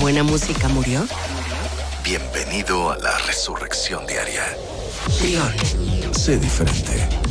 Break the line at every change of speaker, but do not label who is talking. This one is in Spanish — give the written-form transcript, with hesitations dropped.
buena música murió?
Bienvenido a la Resurrección Diaria.
Trión.
Sé diferente.